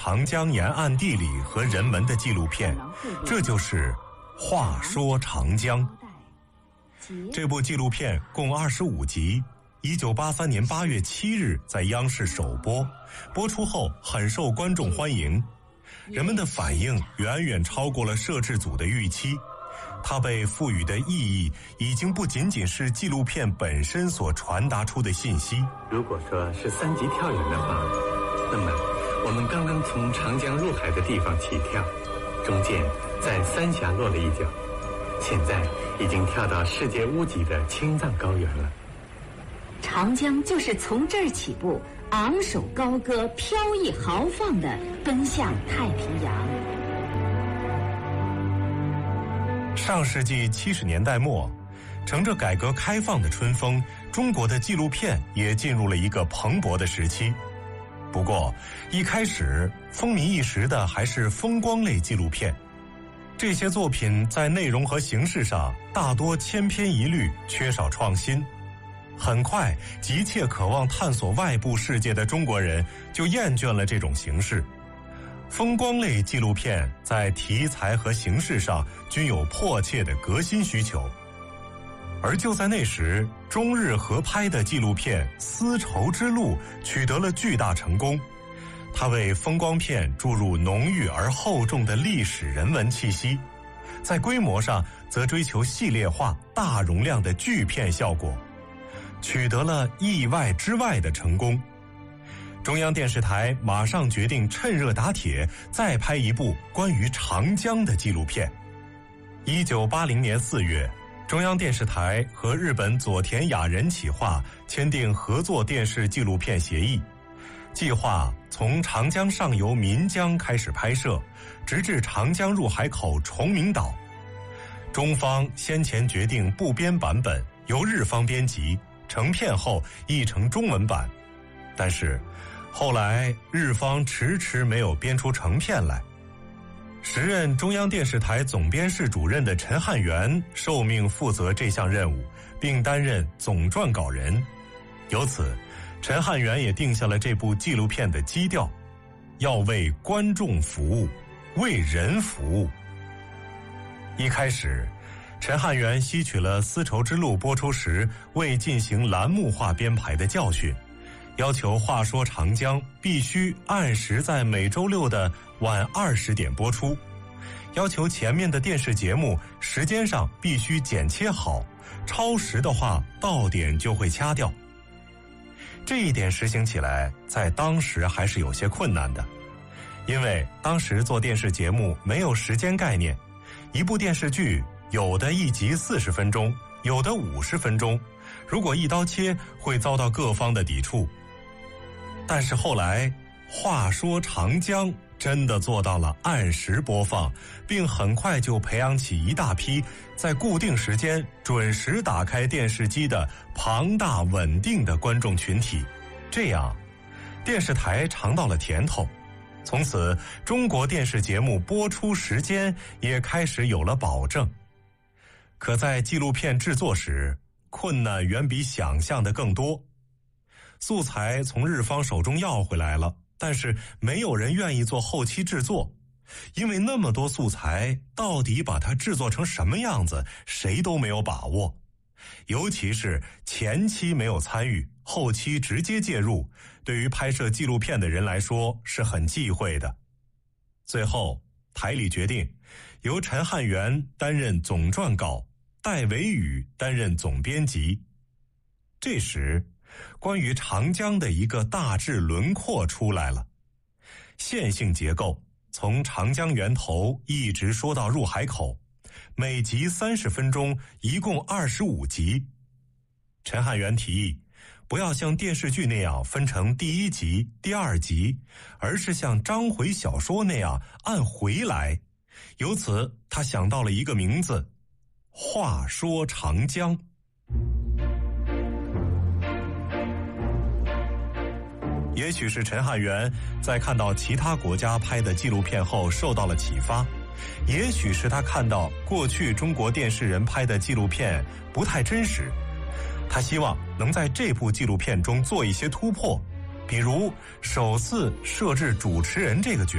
长江沿岸地理和人文的纪录片，这就是《话说长江》。这部纪录片共25集，1983年8月7日在央视首播，播出后很受观众欢迎，人们的反应远远超过了摄制组的预期。它被赋予的意义已经不仅仅是纪录片本身所传达出的信息。 如果说是3级跳远的话，那么我们刚刚从长江入海的地方起跳，中间在三峡落了一脚，现在已经跳到世界屋脊的青藏高原了。 长江就是从这儿起步，昂首高歌，飘逸豪放地奔向太平洋。 上世纪70年代末，乘着改革开放的春风，中国的纪录片也进入了一个蓬勃的时期。不过，一开始风靡一时的还是风光类纪录片，这些作品在内容和形式上大多千篇一律，缺少创新。很快，急切渴望探索外部世界的中国人就厌倦了这种形式。风光类纪录片在题材和形式上均有迫切的革新需求，而就在那时，中日合拍的纪录片《丝绸之路》取得了巨大成功，它为风光片注入浓郁而厚重的历史人文气息，在规模上则追求系列化、大容量的巨片效果，取得了意外之外的成功。中央电视台马上决定趁热打铁，再拍一部关于长江的纪录片。1980年4月，中央电视台和日本佐田雅人企划签订合作电视纪录片协议，计划从长江上游岷江开始拍摄，直至长江入海口崇明岛。中方先前决定部编版本由日方编辑，成片后译成中文版，但是后来日方迟迟没有编出成片来。时任中央电视台总编室主任的陈汉元受命负责这项任务，并担任总撰稿人。由此，陈汉元也定下了这部纪录片的基调：要为观众服务，为人服务。一开始，陈汉元吸取了《丝绸之路》播出时未进行栏目化编排的教训，要求《话说长江》必须按时在每周6的晚20点播出，要求前面的电视节目时间上必须剪切好，超时的话到点就会掐掉。这一点实行起来在当时还是有些困难的，因为当时做电视节目没有时间概念，一部电视剧有的一集40分钟，有的50分钟，如果一刀切会遭到各方的抵触。但是后来，话说长江真的做到了按时播放，并很快就培养起一大批在固定时间准时打开电视机的庞大稳定的观众群体。这样，电视台尝到了甜头，从此中国电视节目播出时间也开始有了保证。可在纪录片制作时，困难远比想象的更多。素材从日方手中要回来了，但是没有人愿意做后期制作，因为那么多素材，到底把它制作成什么样子，谁都没有把握。尤其是前期没有参与，后期直接介入，对于拍摄纪录片的人来说是很忌讳的。最后，台里决定由陈汉元担任总撰稿，戴维宇担任总编辑。这时，关于长江的一个大致轮廓出来了，线性结构，从长江源头一直说到入海口，每集30分钟，一共25集。陈汉元提议，不要像电视剧那样分成第1集、第2集，而是像章回小说那样按回来。由此，他想到了一个名字：话说长江。也许是陈汉元在看到其他国家拍的纪录片后受到了启发，也许是他看到过去中国电视人拍的纪录片不太真实，他希望能在这部纪录片中做一些突破，比如首次设置主持人这个角色。